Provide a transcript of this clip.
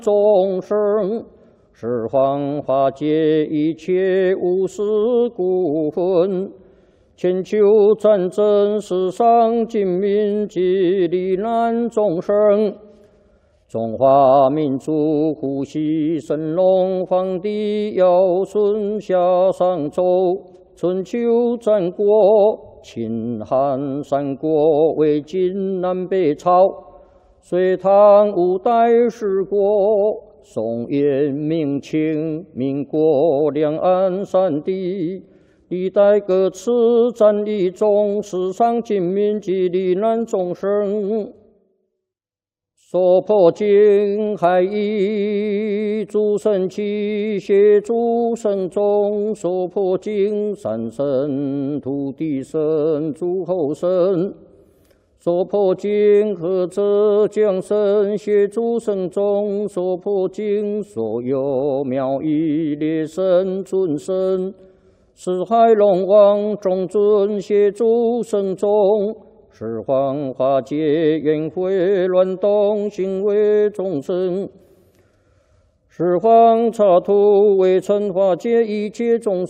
众生，十方化解一切无私故分。千秋战争，世上尽民及罹难众生。中华民族呼吸神龙皇帝尧舜夏商周，春秋战国，秦汉三国，魏晋南北朝，隋唐五代十国，宋元明清，民国两岸三地，历代各次战役中，世上尽民及罹难众生。说破经海义，诸神奇协诸神众，说破经三神土地神诸后神，说破经合者将神协诸神众，说破经所有妙义列神尊神，四海龙王众尊协诸神众。十方化解冤会乱动行为众生，十方刹土为尘化解一切众生。